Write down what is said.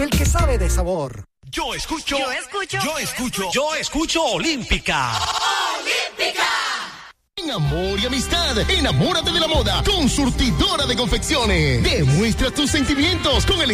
el que sabe de sabor. Yo escucho Olímpica. ¡Olímpica! En amor y amistad, enamórate de la moda con Surtidora de Confecciones. Demuestra tus sentimientos con el